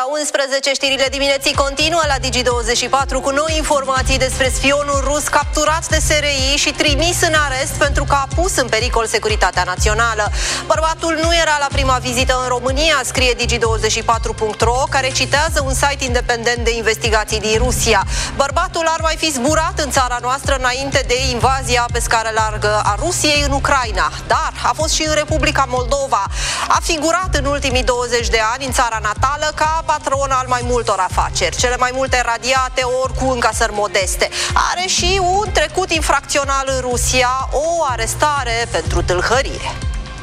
11, știrile dimineții continuă la Digi24 cu noi informații despre spionul rus capturat de SRI și trimis în arest pentru că a pus în pericol securitatea națională. Bărbatul nu era la prima vizită în România, scrie Digi24.ro, care citează un site independent de investigații din Rusia. Bărbatul ar mai fi zburat în țara noastră înainte de invazia pe scară largă a Rusiei în Ucraina, dar a fost și în Republica Moldova. A figurat în ultimii 20 de ani în țara natală ca patron al mai multor afaceri, cele mai multe radiate, ori cu încasări modeste. Are și un trecut infracțional în Rusia, o arestare pentru tâlhărie.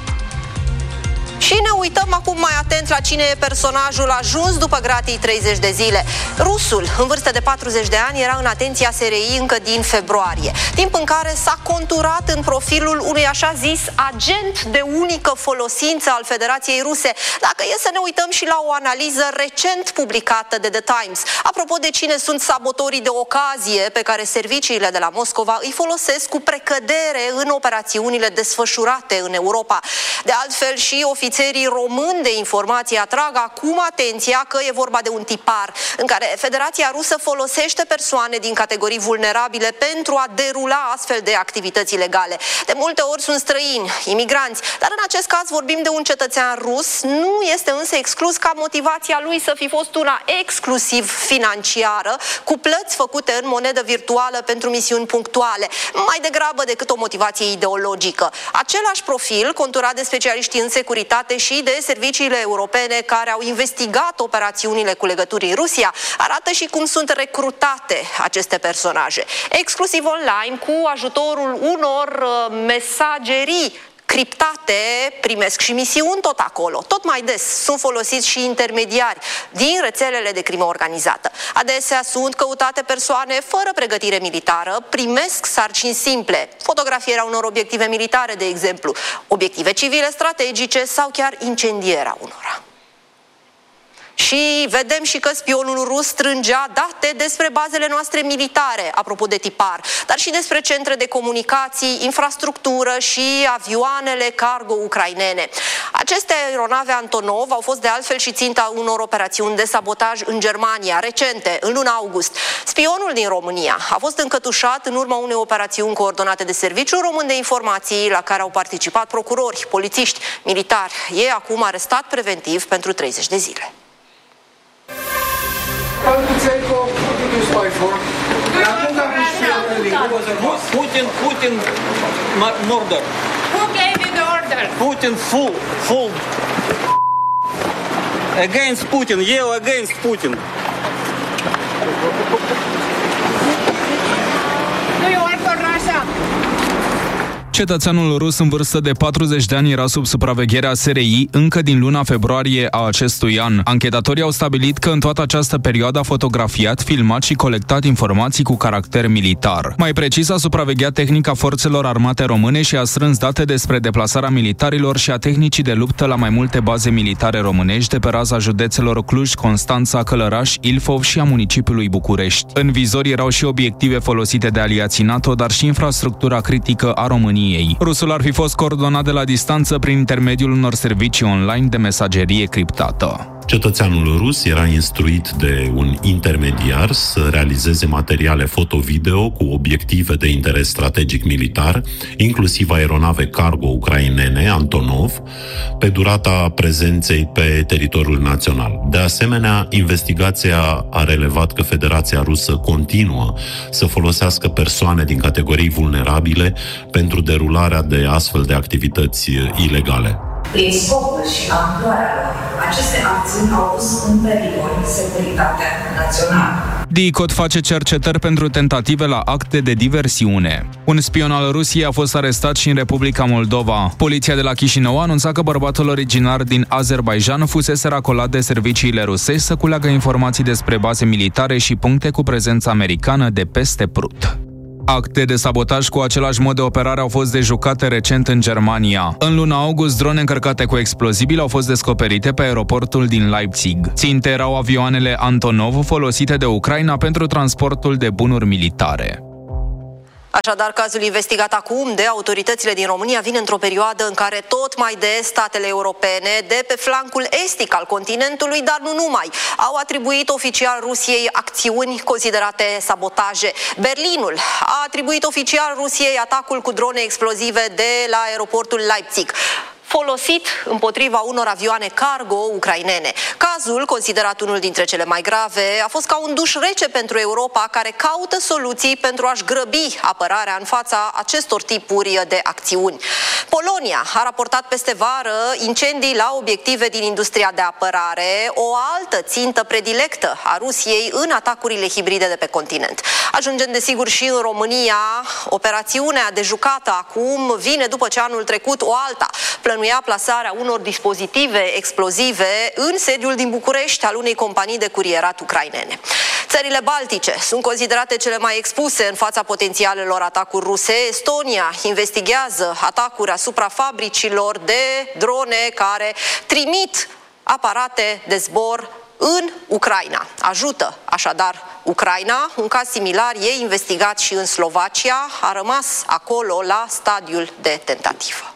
Și ne uităm acum mai atent la cine e personajul ajuns după gratii 30 de zile. Rusul, în vârstă de 40 de ani, era în atenția SRI încă din februarie, timp în care s-a conturat în profilul unui așa zis agent de unică folosință al Federației Ruse, dacă e să ne uităm și la o analiză recent publicată de The Times, apropo de cine sunt sabotorii de ocazie pe care serviciile de la Moscova îi folosesc cu precădere în operațiunile desfășurate în Europa. De altfel, și ofițerii români de informații atrag acum atenția că e vorba de un tipar în care Federația Rusă folosește persoane din categorii vulnerabile pentru a derula astfel de activități ilegale. De multe ori sunt străini, imigranți, dar în acest caz vorbim de un cetățean rus. Nu este însă exclus ca motivația lui să fi fost una exclusiv financiară, cu plăți făcute în monedă virtuală pentru misiuni punctuale, mai degrabă decât o motivație ideologică. Același profil, conturat de specialiști în securitate și de serviciile europene care au investigat operațiunile cu legături în Rusia, arată și cum sunt recrutate aceste personaje. Exclusiv online, cu ajutorul unor mesagerii criptate, primesc și misiuni tot acolo. Tot mai des sunt folosiți și intermediari din rețelele de crimă organizată. Adesea sunt căutate persoane fără pregătire militară, primesc sarcini simple, fotografierea unor obiective militare, de exemplu, obiective civile strategice sau chiar incendierea unora. Și vedem și că spionul rus strângea date despre bazele noastre militare, apropo de tipar, dar și despre centre de comunicații, infrastructură și avioanele cargo ucrainene. Aceste aeronave Antonov au fost de altfel și ținta unor operațiuni de sabotaj în Germania, recente, în luna august. Spionul din România a fost încătușat în urma unei operațiuni coordonate de Serviciul Român de Informații, la care au participat procurori, polițiști, militari. E acum arestat preventiv pentru 30 de zile. Putin murder. Who gave you the order? Putin full. Against Putin, you against Putin. Do you work for Russia? Cetățeanul rus în vârstă de 40 de ani era sub supravegherea SRI încă din luna februarie a acestui an. Anchetatorii au stabilit că în toată această perioadă a fotografiat, filmat și colectat informații cu caracter militar. Mai precis, a supravegheat tehnica forțelor armate române și a strâns date despre deplasarea militarilor și a tehnicii de luptă la mai multe baze militare românești de pe raza județelor Cluj, Constanța, Călăraș, Ilfov și a municipiului București. În vizor erau și obiective folosite de aliații NATO, dar și infrastructura critică a României. Rusul ar fi fost coordonat de la distanță prin intermediul unor servicii online de mesagerie criptată. Cetățeanul rus era instruit de un intermediar să realizeze materiale foto-video cu obiective de interes strategic militar, inclusiv aeronave cargo ucrainene, Antonov, pe durata prezenței pe teritoriul național. De asemenea, investigația a relevat că Federația Rusă continuă să folosească persoane din categorii vulnerabile pentru derularea de astfel de activități ilegale. Prin scopul și amploarea lor, aceste acțiuni au pus în pericol securitatea națională. DICOT face cercetări pentru tentative la acte de diversiune. Un spion al Rusiei a fost arestat și în Republica Moldova. Poliția de la Chișinău a anunțat că bărbatul originar din Azerbaidjan fusese racolat de serviciile rusești să culeagă informații despre baze militare și puncte cu prezență americană de peste Prut. Acte de sabotaj cu același mod de operare au fost dejucate recent în Germania. În luna august, drone încărcate cu explozibili au fost descoperite pe aeroportul din Leipzig. Ținte erau avioanele Antonov folosite de Ucraina pentru transportul de bunuri militare. Așadar, cazul investigat acum de autoritățile din România vine într-o perioadă în care tot mai des statele europene de pe flancul estic al continentului, dar nu numai, au atribuit oficial Rusiei acțiuni considerate sabotaje. Berlinul a atribuit oficial Rusiei atacul cu drone explozive de la aeroportul Leipzig, folosit împotriva unor avioane cargo ucrainene. Cazul, considerat unul dintre cele mai grave, a fost ca un duș rece pentru Europa, care caută soluții pentru a-și grăbi apărarea în fața acestor tipuri de acțiuni. Polonia a raportat peste vară incendii la obiective din industria de apărare, o altă țintă predilectă a Rusiei în atacurile hibride de pe continent. Ajungând desigur și în România, operațiunea de jucată acum vine după ce anul trecut o alta plănuia plasarea unor dispozitive explozive în sediul din București al unei companii de curierat ucrainene. Țările baltice sunt considerate cele mai expuse în fața potențialelor atacuri ruse. Estonia investighează atacuri asupra fabricilor de drone care trimit aparate de zbor în Ucraina. Ajută așadar Ucraina. Un caz similar e investigat și în Slovacia. A rămas acolo la stadiul de tentativă.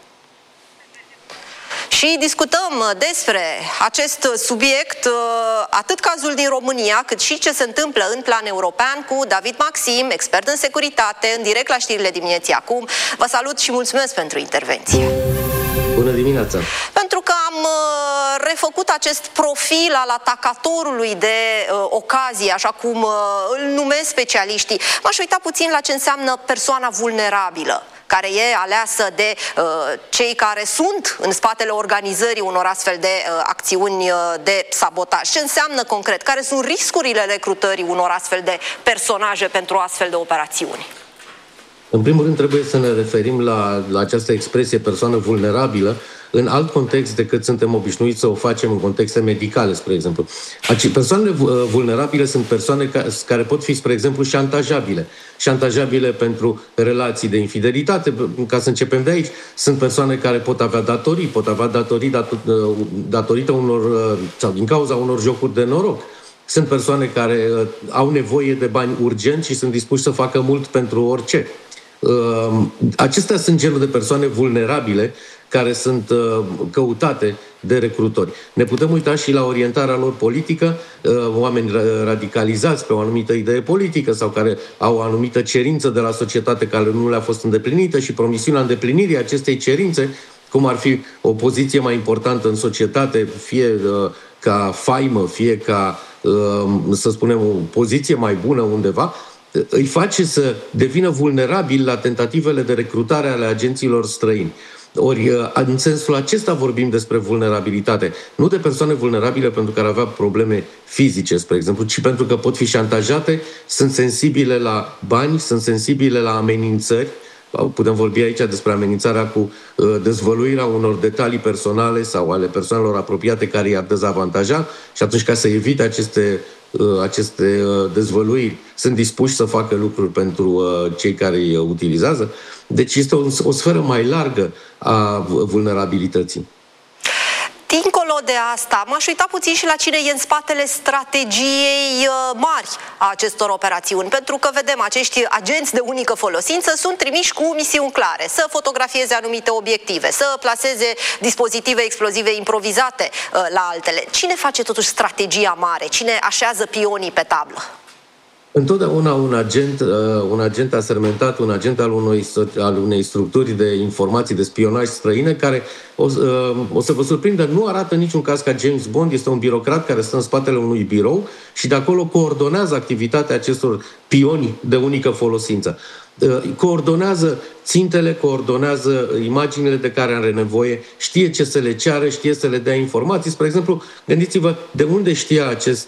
Și discutăm despre acest subiect, atât cazul din România, cât și ce se întâmplă în plan european, cu David Maxim, expert în securitate, în direct la știrile dimineții acum. Vă salut și mulțumesc pentru intervenție. Bună dimineața! Pentru că am refăcut acest profil al atacatorului de ocazie, așa cum îl numesc specialiștii, m-aș uita puțin la ce înseamnă persoana vulnerabilă, care e aleasă de cei care sunt în spatele organizării unor astfel de acțiuni de sabotaj. Ce înseamnă concret? Care sunt riscurile recrutării unor astfel de personaje pentru astfel de operațiuni? În primul rând trebuie să ne referim la această expresie persoană vulnerabilă în alt context decât suntem obișnuiți să o facem în contexte medicale, spre exemplu. Persoanele vulnerabile sunt persoane care pot fi, spre exemplu, șantajabile. Șantajabile pentru relații de infidelitate, ca să începem de aici. Sunt persoane care pot avea datorii datorită unor, sau din cauza unor jocuri de noroc. Sunt persoane care au nevoie de bani urgent și sunt dispuși să facă mult pentru orice. Acestea sunt genul de persoane vulnerabile care sunt căutate de recrutori. Ne putem uita și la orientarea lor politică, oameni radicalizați pe o anumită idee politică sau care au o anumită cerință de la societate care nu le-a fost îndeplinită și promisiunea îndeplinirii acestei cerințe, cum ar fi o poziție mai importantă în societate, fie ca faimă, fie ca, să spunem, o poziție mai bună undeva, îi face să devină vulnerabil la tentativele de recrutare ale agenților străini. Ori, în sensul acesta vorbim despre vulnerabilitate. Nu de persoane vulnerabile pentru care avea probleme fizice, spre exemplu, ci pentru că pot fi șantajate, sunt sensibile la bani, sunt sensibile la amenințări. Putem vorbi aici despre amenințarea cu dezvăluirea unor detalii personale sau ale persoanelor apropiate care i-ar dezavantaja și atunci, ca să evite aceste dezvăluiri, sunt dispuși să facă lucruri pentru cei care îi utilizează. Deci este o sferă mai largă a vulnerabilității. Dincolo de asta, m-aș uita puțin și la cine e în spatele strategiei mari a acestor operațiuni, pentru că vedem acești agenți de unică folosință sunt trimiși cu misiuni clare, să fotografieze anumite obiective, să plaseze dispozitive explozive improvizate la altele. Cine face totuși strategia mare? Cine așează pionii pe tablă? Întotdeauna un agent asermentat, un agent al unei structuri de informații de spionaj străine, care, o să vă surprindă, nu arată în niciun caz ca James Bond, este un birocrat care stă în spatele unui birou și de acolo coordonează activitatea acestor pioni de unică folosință. Coordonează țintele, coordonează imaginile de care are nevoie, știe ce să le ceară, știe să le dea informații. Spre exemplu, gândiți-vă de unde știa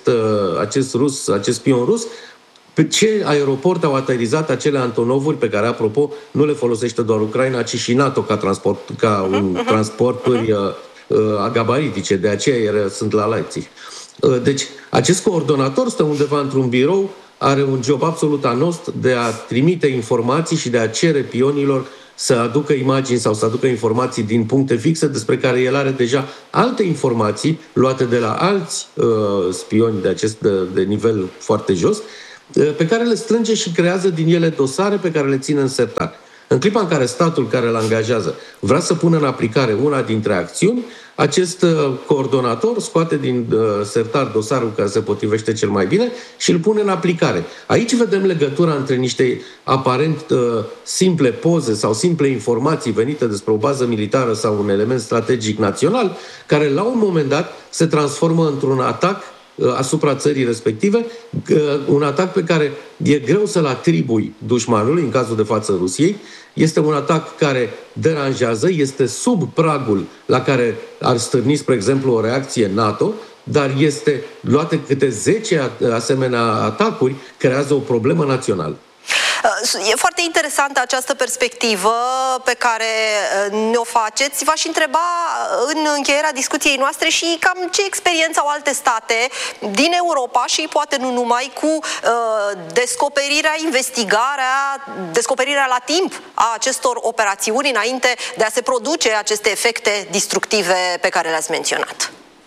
acest spion rus pe ce aeroport au aterizat acele Antonovuri pe care, apropo, nu le folosește doar Ucraina, ci și NATO ca transporturi gabaritice, de aceea sunt la Leipzig. Deci, acest coordonator stă undeva într-un birou, are un job absolut anost de a trimite informații și de a cere pionilor să aducă imagini sau să aducă informații din puncte fixe despre care el are deja alte informații luate de la alți spioni de nivel foarte jos, pe care le strânge și creează din ele dosare pe care le ține în sertar. În clipa în care statul care îl angajează vrea să pună în aplicare una dintre acțiuni, acest coordonator scoate din sertar dosarul care se potrivește cel mai bine și îl pune în aplicare. Aici vedem legătura între niște aparent simple poze sau simple informații venite despre o bază militară sau un element strategic național, care la un moment dat se transformă într-un atac asupra țării respective, un atac pe care e greu să-l atribui dușmanului, în cazul de față Rusiei. Este un atac care deranjează, este sub pragul la care ar stârni, spre exemplu, o reacție NATO, dar este luate câte 10 asemenea atacuri, creează o problemă națională. E foarte interesantă această perspectivă pe care ne-o faceți. V-aș întreba în încheierea discuției noastre și cam ce experiență au alte state din Europa și poate nu numai cu descoperirea la timp a acestor operațiuni înainte de a se produce aceste efecte destructive pe care le-ați menționat.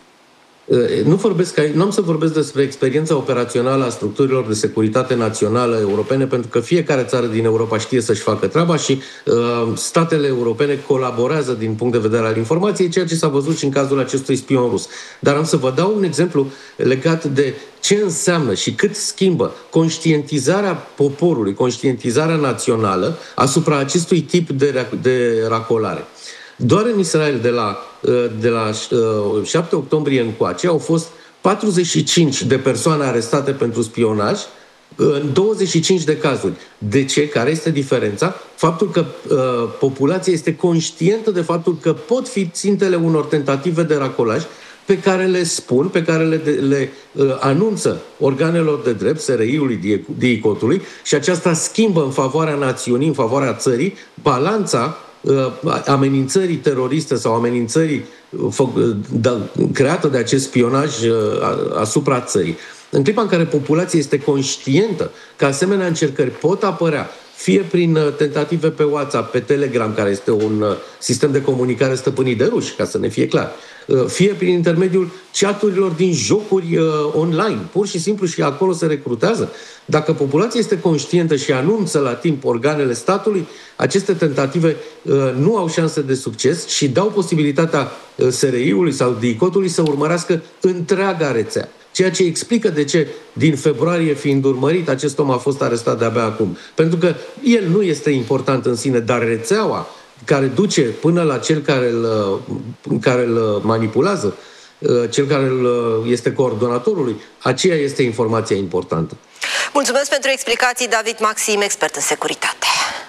Nu am să vorbesc despre experiența operațională a structurilor de securitate națională europene, pentru că fiecare țară din Europa știe să-și facă treaba și statele europene colaborează din punct de vedere al informației, ceea ce s-a văzut și în cazul acestui spion rus. Dar am să vă dau un exemplu legat de ce înseamnă și cât schimbă conștientizarea poporului, conștientizarea națională asupra acestui tip de racolare. Doar în Israel, de la 7 octombrie încoace, au fost 45 de persoane arestate pentru spionaj în 25 de cazuri. De ce? Care este diferența? Faptul că populația este conștientă de faptul că pot fi țintele unor tentative de racolaj pe care le spun, pe care le anunță organelor de drept, SRI-ului, DICOT-ului, și aceasta schimbă în favoarea națiunii, în favoarea țării, balanța amenințării teroriste sau amenințării creată de acest spionaj asupra țării. În clipa în care populația este conștientă că asemenea încercări pot apărea, fie prin tentative pe WhatsApp, pe Telegram, care este un sistem de comunicare stăpânit de ruși, ca să ne fie clar, fie prin intermediul chaturilor din jocuri online, pur și simplu, și acolo se recrutează. Dacă populația este conștientă și anunță la timp organele statului, aceste tentative nu au șanse de succes și dau posibilitatea SRI-ului sau DICOT-ului să urmărească întreaga rețea. Ceea ce explică de ce, din februarie fiind urmărit, acest om a fost arestat de-abia acum. Pentru că el nu este important în sine, dar rețeaua care duce până la cel care îl manipulează, cel care este coordonatorului, aceea este informația importantă. Mulțumesc pentru explicații, David Maxim, expert în securitate.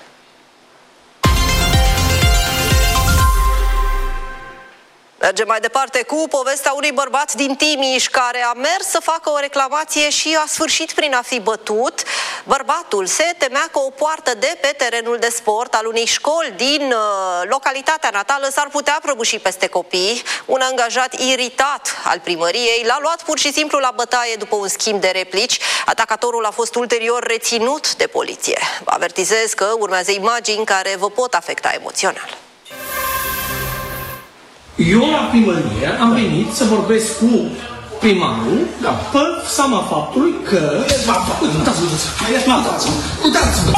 Mergem mai departe cu povestea unui bărbat din Timiș care a mers să facă o reclamație și a sfârșit prin a fi bătut. Bărbatul se temea că o poartă de pe terenul de sport al unei școli din localitatea natală s-ar putea prăbuși peste copii. Un angajat iritat al primăriei l-a luat pur și simplu la bătaie după un schimb de replici. Atacatorul a fost ulterior reținut de poliție. Vă avertizez că urmează imagini care vă pot afecta emoțional. Eu la primărie am venit să vorbesc cu primarul pe seama faptului că... Uitați-vă!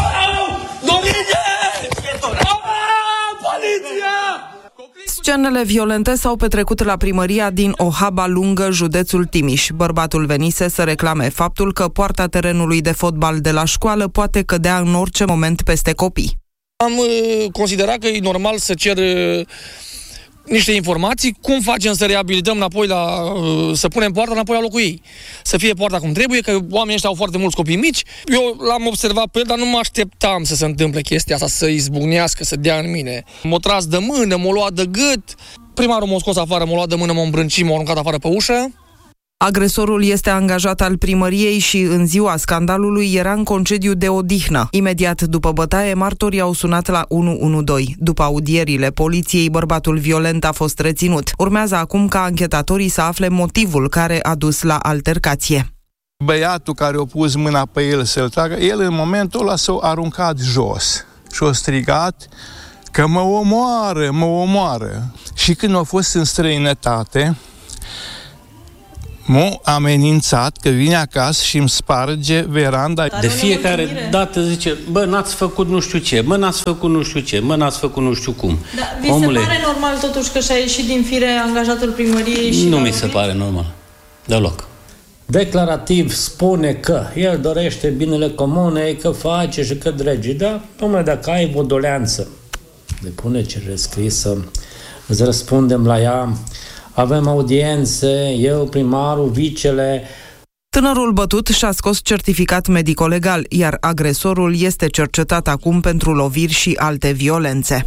Scenele violente s-au petrecut la primăria din Ohaba Lungă, județul Timiș. Bărbatul venise să reclame faptul că poarta terenului de fotbal de la școală poate cădea în orice moment peste copii. Am considerat că e normal să cer niște informații, cum facem să reabilităm înapoi să punem poarta înapoi la locul ei. Să fie poarta cum trebuie, că oamenii ăștia au foarte mulți copii mici. Eu l-am observat pe el, dar nu mă așteptam să se întâmple chestia asta, să izbucnească, să dea în mine. M-a tras de mână, m-a luat de gât, primarul m-a scos afară, m-a luat de mână, m-a îmbrâncit, m-a aruncat afară pe ușă. Agresorul este angajat al primăriei și în ziua scandalului era în concediu de odihnă. Imediat după bătaie, martorii au sunat la 112. După audierile poliției, bărbatul violent a fost reținut. Urmează acum ca anchetatorii să afle motivul care a dus la altercație. Băiatul care a pus mâna pe el să-l tragă, el în momentul ăla s-a aruncat jos și a strigat că mă omoară, mă omoară. Și când a fost în străinătate, M-a amenințat că vine acasă și îmi sparge veranda. De fiecare dată zice, bă, n-ați făcut nu știu ce, bă, n-ați făcut nu știu ce, bă, n-ați făcut nu știu cum. Da, vi se pare normal totuși că și-a ieșit din fire angajatul primăriei? Și nu mi se pare normal, deloc. Declarativ spune că el dorește binele comunei, că face și că drege. Da, dom'le, dacă ai o doleanță, depune cerere scrisă, îți răspundem la ea, avem audiențe, eu, primarul, vicele. Tânărul bătut și-a scos certificat medico-legal, iar agresorul este cercetat acum pentru loviri și alte violențe.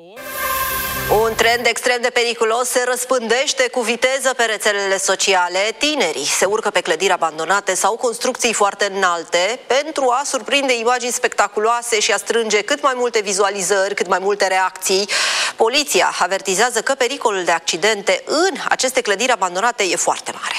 Un trend extrem de periculos se răspândește cu viteză pe rețelele sociale. Tinerii se urcă pe clădiri abandonate sau construcții foarte înalte pentru a surprinde imagini spectaculoase și a strânge cât mai multe vizualizări, cât mai multe reacții. Poliția avertizează că pericolul de accidente în aceste clădiri abandonate e foarte mare.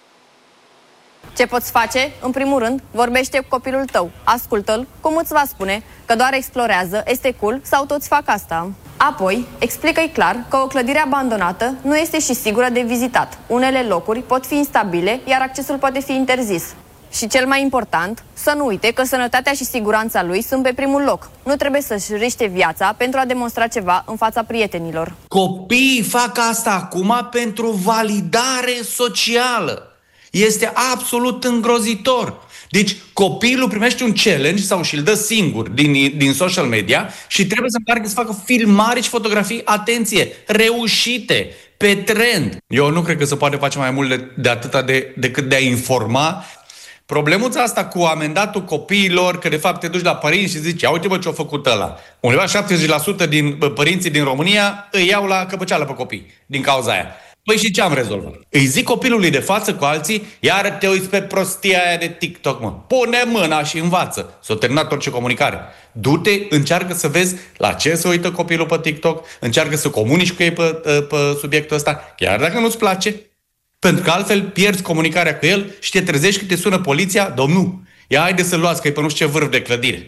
Ce poți face? În primul rând, vorbește cu copilul tău. Ascultă-l cum îți va spune că doar explorează, este cool sau toți fac asta. Apoi, explică-i clar că o clădire abandonată nu este și sigură de vizitat. Unele locuri pot fi instabile, iar accesul poate fi interzis. Și cel mai important, să nu uite că sănătatea și siguranța lui sunt pe primul loc. Nu trebuie să-și riște viața pentru a demonstra ceva în fața prietenilor. Copiii fac asta acum pentru validare socială. Este absolut îngrozitor. Deci copilul primește un challenge sau și-l dă singur din social media și trebuie să meargă să facă filmare și fotografii, atenție, reușite, pe trend. Eu nu cred că se poate face mai mult de atâta decât de a informa. Problemuța asta cu amendatul copiilor, că de fapt te duci la părinți și zici, uite bă ce-a făcut ăla. Undeva 70% din părinții din România îi iau la căpăceală pe copii din cauza aia. Păi și ce am rezolvat? Îi zic copilului de față cu alții, iar te uiți pe prostia aia de TikTok, mă. Pune mâna și învață. S-a terminat orice comunicare. Du-te, încearcă să vezi la ce se uită copilul pe TikTok, încearcă să comunici cu ei pe subiectul ăsta, chiar dacă nu-ți place. Pentru că altfel pierzi comunicarea cu el și te trezești că te sună poliția, domnul, ia haide să-l luați, că e pe nu știu ce vârf de clădire.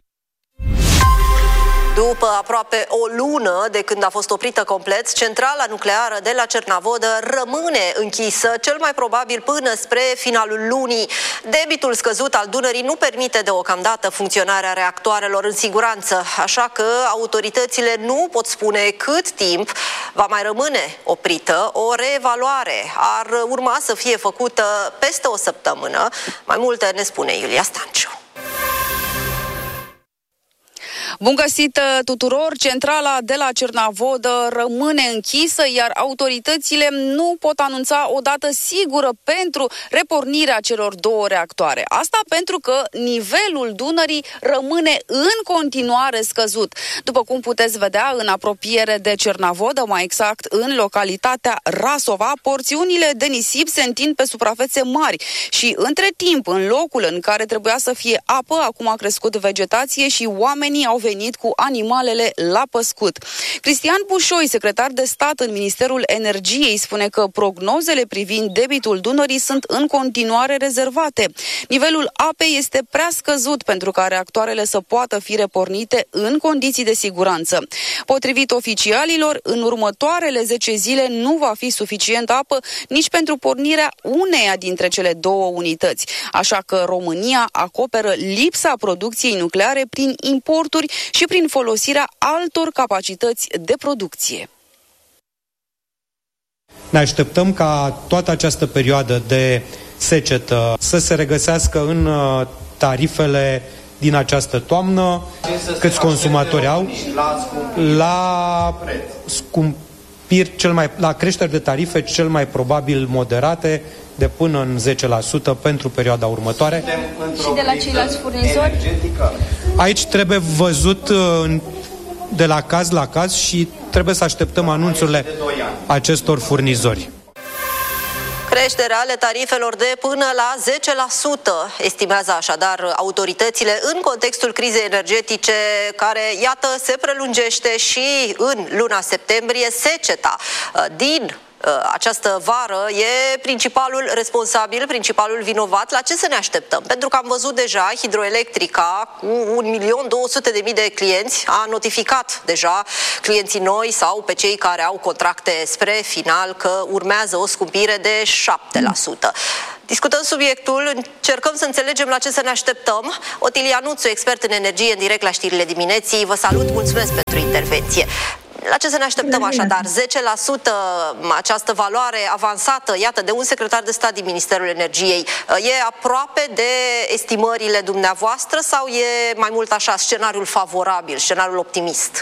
După aproape o lună de când a fost oprită complet, centrala nucleară de la Cernavodă rămâne închisă, cel mai probabil până spre finalul lunii. Debitul scăzut al Dunării nu permite deocamdată funcționarea reactoarelor în siguranță, așa că autoritățile nu pot spune cât timp va mai rămâne oprită. O reevaluare ar urma să fie făcută peste o săptămână. Mai multe ne spune Iulia Stanciu. Bun găsit tuturor! Centrala de la Cernavodă rămâne închisă, iar autoritățile nu pot anunța o dată sigură pentru repornirea celor două reactoare. Asta pentru că nivelul Dunării rămâne în continuare scăzut. După cum puteți vedea, în apropiere de Cernavodă, mai exact în localitatea Rasova, porțiunile de nisip se întind pe suprafețe mari și între timp, în locul în care trebuia să fie apă, acum a crescut vegetație și oamenii au venit cu animalele la păscut. Cristian Bușoi, secretar de stat în Ministerul Energiei, spune că prognozele privind debitul Dunării sunt în continuare rezervate. Nivelul apei este prea scăzut pentru ca reactoarele să poată fi repornite în condiții de siguranță. Potrivit oficialilor, în următoarele 10 zile nu va fi suficient apă nici pentru pornirea uneia dintre cele două unități. Așa că România acoperă lipsa producției nucleare prin importuri și prin folosirea altor capacități de producție. Ne așteptăm ca toată această perioadă de secetă să se regăsească în tarifele din această toamnă. Câți consumatori au? La creșteri de tarife cel mai probabil moderate, de până în 10% pentru perioada următoare. Și de la ceilalți furnizori? Aici trebuie văzut de la caz la caz și trebuie să așteptăm anunțurile acestor furnizori. Creșterea ale tarifelor de până la 10%, estimează așadar autoritățile în contextul crizei energetice care, iată, se prelungește și în luna septembrie. Seceta din această vară e principalul responsabil, principalul vinovat. La ce să ne așteptăm? Pentru că am văzut deja Hidroelectrica cu 1.200.000 de clienți a notificat deja clienții noi sau pe cei care au contracte spre final că urmează o scumpire de 7%. Discutăm subiectul, încercăm să înțelegem la ce să ne așteptăm. Otilia Nuțu, expert în energie, în direct la știrile dimineții. Vă salut, mulțumesc pentru intervenție. La ce să ne așteptăm așadar? 10% această valoare avansată, iată, de un secretar de stat din Ministerul Energiei. E aproape de estimările dumneavoastră sau e mai mult așa scenariul favorabil, scenariul optimist?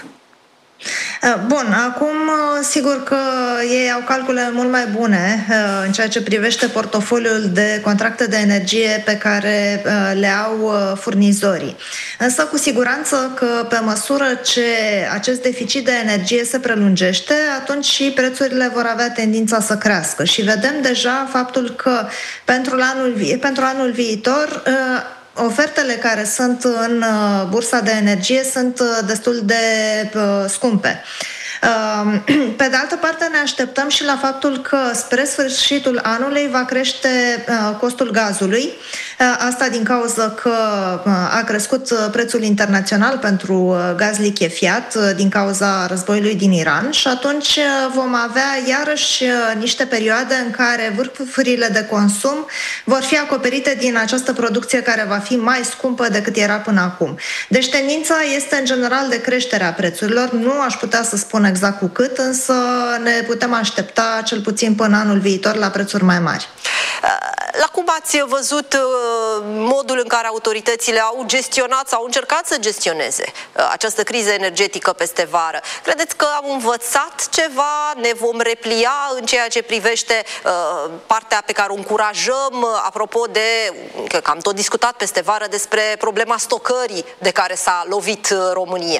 Bun, acum sigur că ei au calcule mult mai bune în ceea ce privește portofoliul de contracte de energie pe care le au furnizorii. Însă cu siguranță că pe măsură ce acest deficit de energie se prelungește, atunci și prețurile vor avea tendința să crească. Și vedem deja faptul că pentru anul viitor ofertele care sunt în bursa de energie sunt destul de scumpe. Pe de altă parte ne așteptăm și la faptul că spre sfârșitul anului va crește costul gazului. Asta din cauza că a crescut prețul internațional pentru gaz lichefiat din cauza războiului din Iran și atunci vom avea iarăși niște perioade în care vârfurile de consum vor fi acoperite din această producție care va fi mai scumpă decât era până acum. Deci tendința este în general de creștere a prețurilor. Nu aș putea să spun exact cu cât, însă ne putem aștepta cel puțin până anul viitor la prețuri mai mari. La cum ați văzut modul în care autoritățile au gestionat sau au încercat să gestioneze această criză energetică peste vară? Credeți că am învățat ceva? Ne vom replia în ceea ce privește partea pe care o încurajăm? Apropo de, că am tot discutat peste vară despre problema stocării de care s-a lovit România.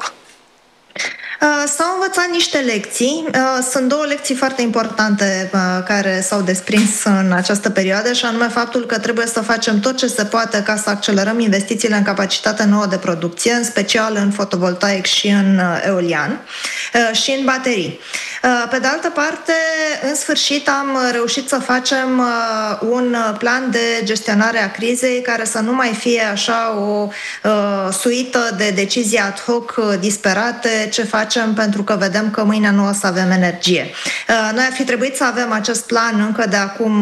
S-au învățat niște lecții. Sunt două lecții foarte importante care s-au desprins în această perioadă, și anume faptul că trebuie să facem tot ce se poate ca să accelerăm investițiile în capacitate nouă de producție, în special în fotovoltaic și în eolian și în baterii. Pe de altă parte, în sfârșit am reușit să facem un plan de gestionare a crizei care să nu mai fie așa o suită de decizii ad hoc disperate, ce facem pentru că vedem că mâine nu o să avem energie. Noi ar fi trebuit să avem acest plan încă de acum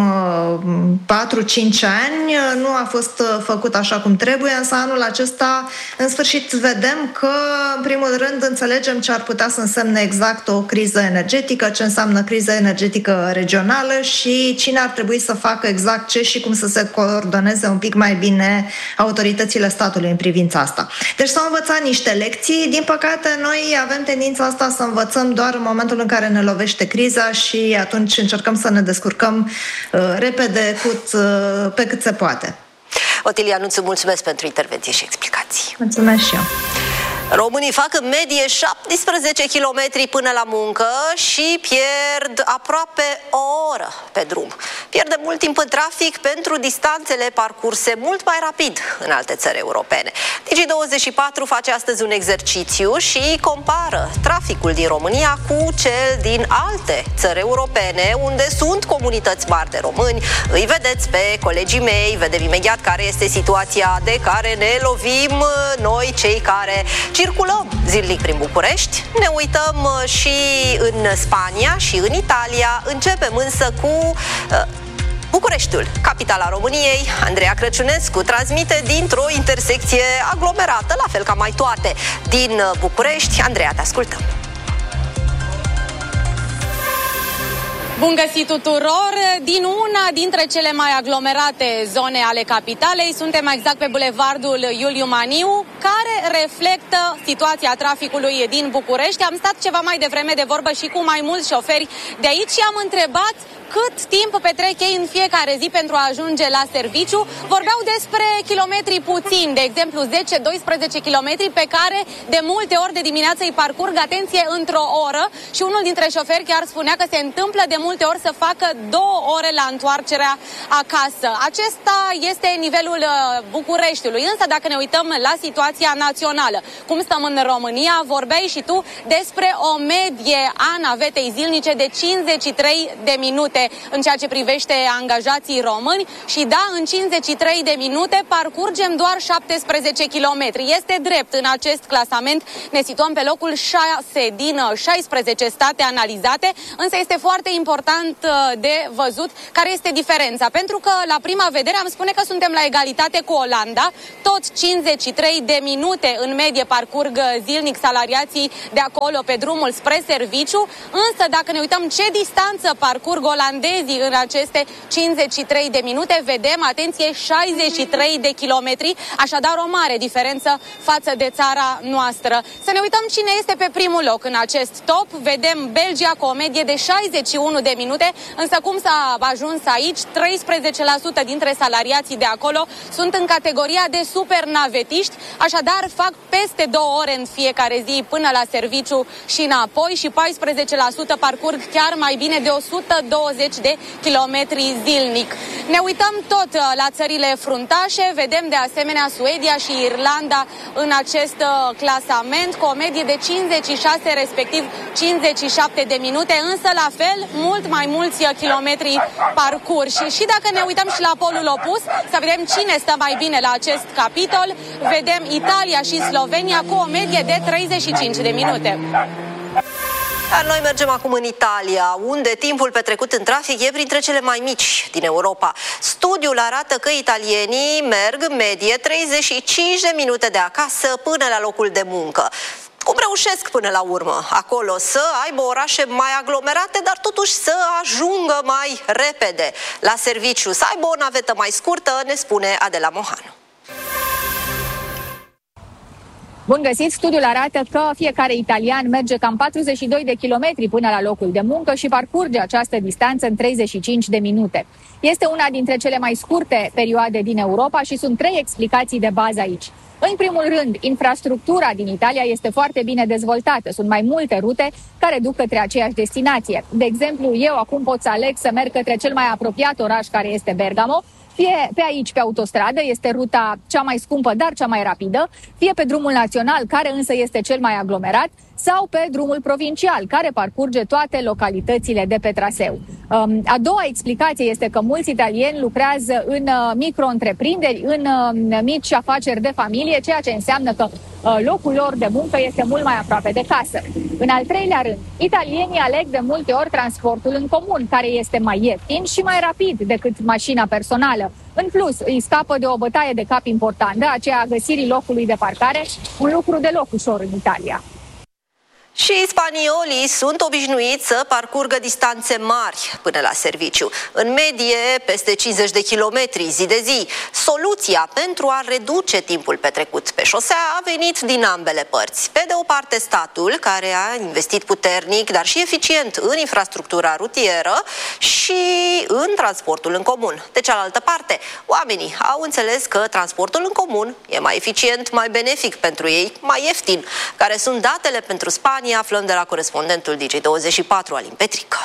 4-5 ani, nu a fost făcut așa cum trebuie, însă anul acesta în sfârșit vedem că în primul rând înțelegem ce ar putea să însemne exact o criză energetică, ce înseamnă criză energetică regională și cine ar trebui să facă exact ce și cum să se coordoneze un pic mai bine autoritățile statului în privința asta. Deci s-au învățat niște lecții, din păcate noi avem tendința asta să învățăm doar în momentul în care ne lovește criza și atunci încercăm să ne descurcăm repede pe cât se poate. Otilia Nuțu, mulțumesc pentru intervenție și explicații. Mulțumesc și eu. Românii fac în medie 17 km până la muncă și pierd aproape o oră pe drum. Pierdem mult timp în trafic pentru distanțele parcurse mult mai rapid în alte țări europene. Digi24 face astăzi un exercițiu și compară traficul din România cu cel din alte țări europene, unde sunt comunități mari de români. Îi vedeți pe colegii mei, vedem imediat care este situația de care ne lovim noi, cei care circulăm zilnic prin București. Ne uităm și în Spania și în Italia. Începem însă cu Bucureștiul, capitala României. Andreea Crăciunescu transmite dintr-o intersecție aglomerată, la fel ca mai toate din București. Andreea, te ascultăm. Bun găsit tuturor! Din una dintre cele mai aglomerate zone ale capitalei, suntem exact pe bulevardul Iuliu Maniu, care reflectă situația traficului din București. Am stat ceva mai devreme de vorbă și cu mai mulți șoferi de aici și am întrebat cât timp petrec ei în fiecare zi pentru a ajunge la serviciu. Vorbeau despre kilometri puțini, de exemplu 10-12 kilometri pe care de multe ori de dimineață îi parcurg, atenție, într-o oră, și unul dintre șoferi chiar spunea că se întâmplă de multe ori să facă 2 ore la întoarcerea acasă. Acesta este nivelul Bucureștiului, însă dacă ne uităm la situația națională, cum stăm în România, vorbeai și tu despre o medie a navetei zilnice de 53 de minute în ceea ce privește angajații români și da, în 53 de minute parcurgem doar 17 km. Este drept, în acest clasament ne situăm pe locul 6 din 16 state analizate, însă este foarte important important de văzut care este diferența. Pentru că la prima vedere am spune că suntem la egalitate cu Olanda, tot 53 de minute în medie parcurg zilnic salariații de acolo pe drumul spre serviciu, însă dacă ne uităm ce distanță parcurg olandezii în aceste 53 de minute, vedem, atenție, 63 de kilometri, așadar o mare diferență față de țara noastră. Să ne uităm cine este pe primul loc în acest top. Vedem Belgia cu o medie de 61 de minute, însă cum s-a ajuns aici? 13% dintre salariații de acolo sunt în categoria de supernavetiști, așadar fac peste 2 ore în fiecare zi până la serviciu și înapoi și 14% parcurg chiar mai bine de 120 de kilometri zilnic. Ne uităm tot la țările fruntașe, vedem de asemenea Suedia și Irlanda în acest clasament cu o medie de 56, respectiv 57 de minute, însă la fel mult mai mulți kilometri parcurși. Și dacă ne uităm și la polul opus, să vedem cine stă mai bine la acest capitol, vedem Italia și Slovenia cu o medie de 35 de minute. Dar noi mergem acum în Italia, unde timpul petrecut în trafic e printre cele mai mici din Europa. Studiul arată că italienii merg în medie 35 de minute de acasă până la locul de muncă. Cum reușesc până la urmă acolo să aibă orașe mai aglomerate, dar totuși să ajungă mai repede la serviciu, să aibă o navetă mai scurtă, ne spune Adela Mohanu. Bun găsit! Studiul arată că fiecare italian merge cam 42 de kilometri până la locul de muncă și parcurge această distanță în 35 de minute. Este una dintre cele mai scurte perioade din Europa și sunt 3 explicații de bază aici. În primul rând, infrastructura din Italia este foarte bine dezvoltată. Sunt mai multe rute care duc către aceeași destinație. De exemplu, eu acum pot să aleg să merg către cel mai apropiat oraș, care este Bergamo, fie pe aici, pe autostradă, este ruta cea mai scumpă, dar cea mai rapidă, fie pe drumul național, care însă este cel mai aglomerat, sau pe drumul provincial, care parcurge toate localitățile de pe traseu. A doua explicație este că mulți italieni lucrează în micro-întreprinderi, în mici afaceri de familie, ceea ce înseamnă că locul lor de muncă este mult mai aproape de casă. În al treilea rând, italienii aleg de multe ori transportul în comun, care este mai ieftin și mai rapid decât mașina personală. În plus, îi scapă de o bătaie de cap importantă, aceea a găsirii locului de parcare, un lucru deloc ușor în Italia. Și spaniolii sunt obișnuiți să parcurgă distanțe mari până la serviciu. În medie, peste 50 de kilometri zi de zi. Soluția pentru a reduce timpul petrecut pe șosea a venit din ambele părți. Pe de o parte, statul, care a investit puternic, dar și eficient în infrastructura rutieră și în transportul în comun. De cealaltă parte, oamenii au înțeles că transportul în comun e mai eficient, mai benefic pentru ei, mai ieftin. Care sunt datele pentru Spania? Aflăm de la corespondentul Digi24, Alin Petrică.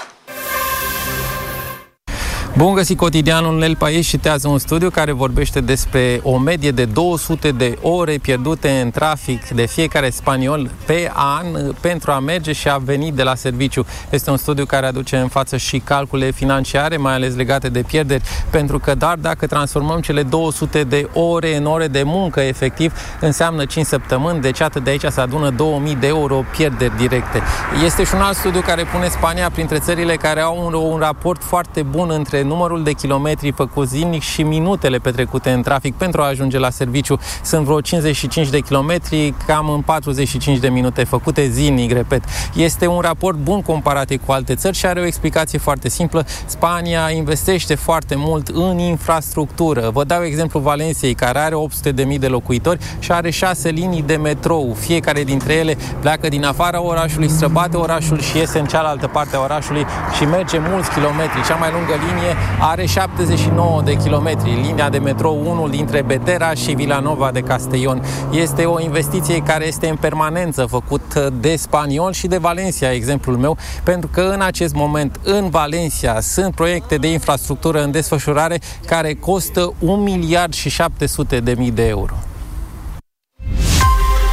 Bun găsit! Cotidianul El País citează un studiu care vorbește despre o medie de 200 de ore pierdute în trafic de fiecare spaniol pe an pentru a merge și a veni de la serviciu. Este un studiu care aduce în față și calcule financiare, mai ales legate de pierderi, pentru că doar dacă transformăm cele 200 de ore în ore de muncă efectiv, înseamnă 5 săptămâni, deci atât de aici se adună 2000 de euro pierderi directe. Este și un alt studiu care pune Spania printre țările care au un raport foarte bun între numărul de kilometri făcuți zilnic și minutele petrecute în trafic pentru a ajunge la serviciu. Sunt vreo 55 de kilometri, cam în 45 de minute făcute zilnic, repet. Este un raport bun comparativ cu alte țări și are o explicație foarte simplă. Spania investește foarte mult în infrastructură. Vă dau exemplu Valenciei, care are 800.000 de locuitori și are 6 linii de metrou. Fiecare dintre ele pleacă din afara orașului, străbate orașul și iese în cealaltă parte a orașului și merge mulți kilometri. Cea mai lungă linie are 79 de kilometri, linia de metrou, unul dintre Betera și Vilanova de Castellón. Este o investiție care este în permanență făcut de spaniol și de Valencia, exemplul meu, pentru că în acest moment în Valencia sunt proiecte de infrastructură în desfășurare care costă 1.700.000.000 de euro. Iar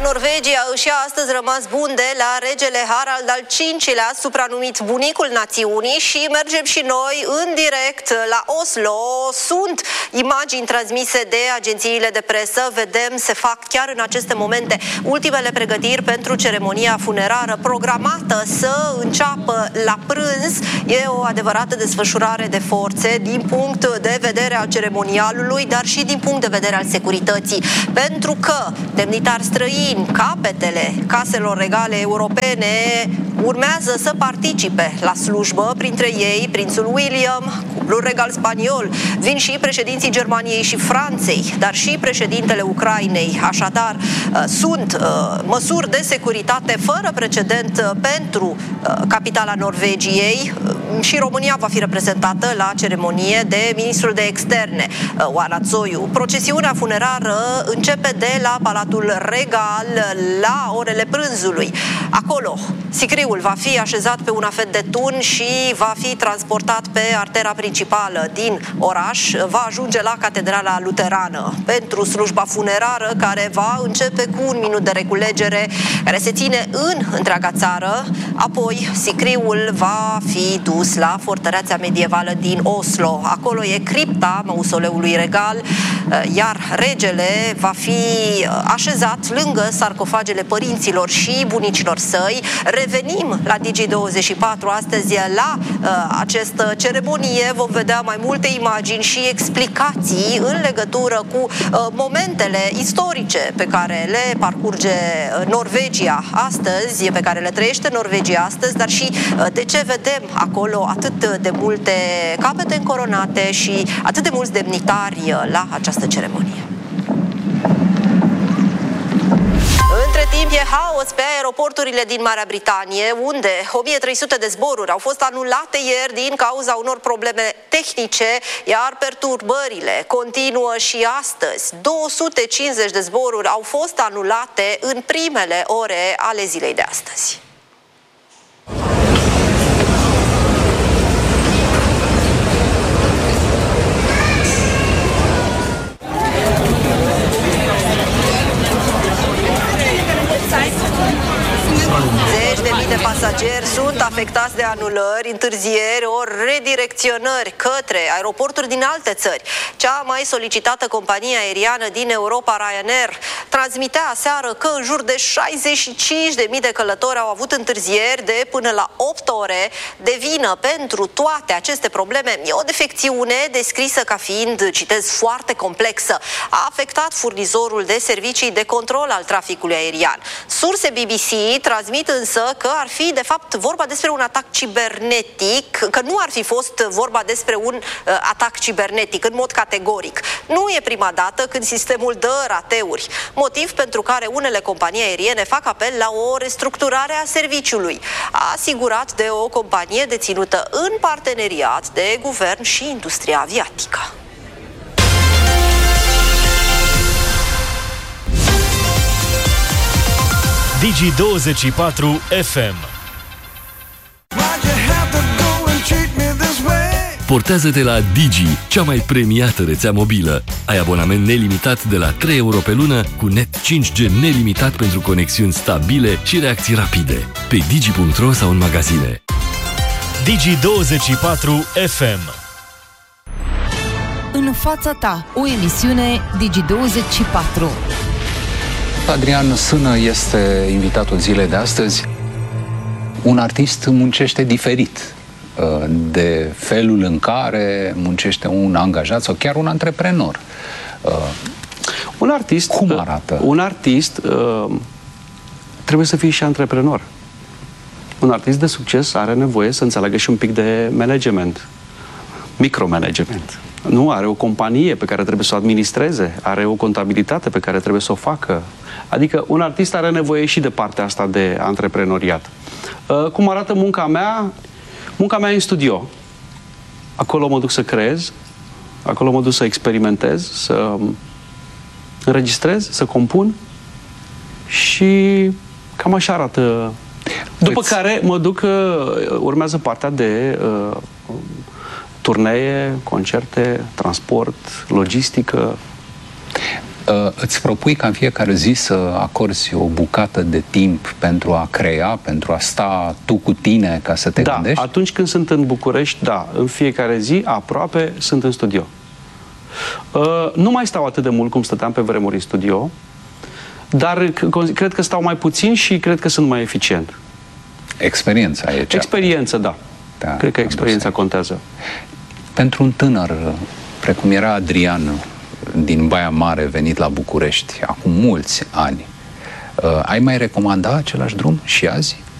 Norvegia își ia astăzi rămas bun de la regele Harald al V-lea, supranumit bunicul națiunii, și mergem și noi în direct la Oslo. Sunt imagini transmise de agențiile de presă. Vedem, se fac chiar în aceste momente ultimele pregătiri pentru ceremonia funerară programată să înceapă la prânz. E o adevărată desfășurare de forțe din punct de vedere al ceremonialului, dar și din punct de vedere al securității. Pentru că demnitari străini, capetele caselor regale europene urmează să participe la slujbă, printre ei prințul William, cuplul regal spaniol, vin și președinții Germaniei și Franței, dar și președintele Ucrainei. Așadar, sunt măsuri de securitate fără precedent pentru capitala Norvegiei și România va fi reprezentată la ceremonie de ministrul de externe, Oana Zoiu. Procesiunea funerară începe de la Palatul Regal la orele prânzului. Acolo, sicriul va fi așezat pe un afet de tun și va fi transportat pe artera principală din oraș. Va ajunge la Catedrala Luterană pentru slujba funerară, care va începe cu un minut de reculegere, care se ține în întreaga țară. Apoi, sicriul va fi dus la fortăreața medievală din Oslo. Acolo e cripta mausoleului regal, iar regele va fi așezat lângă sarcofagele părinților și bunicilor săi. Revenim la Digi24 astăzi la această ceremonie. Vom vedea mai multe imagini și explicații în legătură cu momentele istorice pe care le parcurge Norvegia astăzi, pe care le trăiește Norvegia astăzi, dar și de ce vedem acolo atât de multe capete încoronate și atât de mulți demnitari la această ceremonie. Între timp e haos pe aeroporturile din Marea Britanie, unde 1300 de zboruri au fost anulate ieri din cauza unor probleme tehnice, iar perturbările continuă și astăzi. 250 de zboruri au fost anulate în primele ore ale zilei de astăzi. Zeci de mii de pasageri sunt afectați de anulări, întârzieri, ori redirecționări către aeroporturi din alte țări. Cea mai solicitată companie aeriană din Europa, Ryanair, transmitea aseară că în jur de 65.000 de călători au avut întârzieri de până la 8 ore. De vină pentru toate aceste probleme e o defecțiune descrisă ca fiind, citez, foarte complexă. A afectat furnizorul de servicii de control al traficului aerian. Surse BBC transmit însă că ar fi de fapt vorba despre un atac cibernetic, că nu ar fi fost vorba despre un atac cibernetic în mod categoric. Nu e prima dată când sistemul dă rateuri, motiv pentru care unele companii aeriene fac apel la o restructurare a serviciului, asigurat de o companie deținută în parteneriat de guvern și industria aviatică. Digi24 FM. Portează-te la Digi, cea mai premiată rețea mobilă. Ai abonament nelimitat de la 3 euro pe lună, cu net 5G nelimitat pentru conexiuni stabile și reacții rapide. Pe digi.ro sau în magazine. Digi24 FM. În fața ta, o emisiune Digi24. Adrian Sână este invitatul zilei de astăzi. Un artist muncește diferit de felul în care muncește un angajat sau chiar un antreprenor. Un artist, cum arată? Un artist trebuie să fie și antreprenor. Un artist de succes are nevoie să înțeleagă și un pic de management, micromanagement. Nu, are o companie pe care trebuie să o administreze, are o contabilitate pe care trebuie să o facă. Adică un artist are nevoie și de partea asta de antreprenoriat. Cum arată munca mea? Munca mea e în studio. Acolo mă duc să creez, acolo mă duc să experimentez, să înregistrez, să compun și cam așa arată. După care mă duc, urmează partea de turnee, concerte, transport, logistică. Îți propui ca în fiecare zi să acorzi o bucată de timp pentru a crea, pentru a sta tu cu tine ca să te gândești? Atunci când sunt în București, da, în fiecare zi aproape sunt în studio. Nu mai stau atât de mult cum stăteam pe vremuri în studio, dar cred că stau mai puțin și cred că sunt mai eficient. Experiența e cea. Experiență, da. Cred că experiența contează. Pentru un tânăr, precum era Adrian, din Baia Mare, venit la București, acum mulți ani, ai mai recomanda același drum și azi?